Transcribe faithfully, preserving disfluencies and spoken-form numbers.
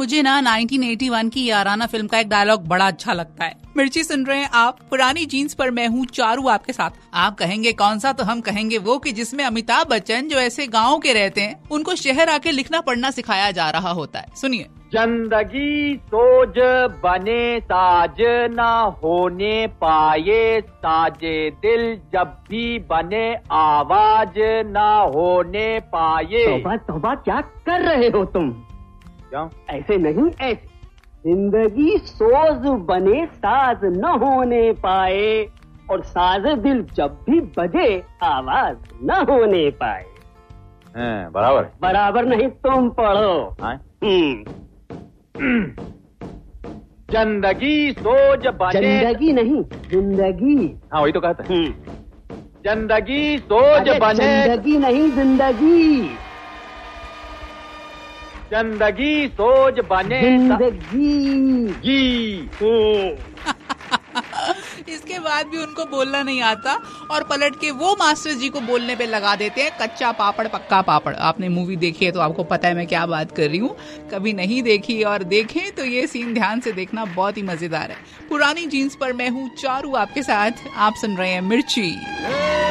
मुझे ना nineteen eighty one की याराना फिल्म का एक डायलॉग बड़ा अच्छा लगता है। मिर्ची सुन रहे हैं आप, पुरानी जीन्स पर मैं हूँ चारू आपके साथ। आप कहेंगे कौन सा, तो हम कहेंगे वो कि जिसमें अमिताभ बच्चन जो ऐसे गाँव के रहते हैं उनको शहर आके लिखना पढ़ना सिखाया जा रहा होता है। सुनिए। जिंदगी सोज बने ताज ना होने पाए, साजे दिल जब भी बने आवाज ना होने पाए। तौबा तौबा, क्या कर रहे हो तुम? क्या? ऐसे नहीं, ऐसे। जिंदगी सोज बने साज न होने पाए, और साज दिल जब भी बजे आवाज न होने पाए। हैं, बराबर बराबर नहीं, तुम पढ़ो। हम्म जिंदगी सोज बने, जिंदगी नहीं, जिंदगी। हाँ वही तो कहता है। जिंदगी सोज बने, जिंदगी नहीं, जिंदगी। जिंदगी सोज बने, जिंदगी जी। इसके बाद भी उनको बोलना नहीं आता और पलट के वो मास्टर जी को बोलने पे लगा देते हैं कच्चा पापड़ पक्का पापड़। आपने मूवी देखी है तो आपको पता है मैं क्या बात कर रही हूँ। कभी नहीं देखी और देखें तो ये सीन ध्यान से देखना, बहुत ही मजेदार है। पुरानी जीन्स पर मैं हूँ चारू आपके साथ, आप सुन रहे हैं मिर्ची।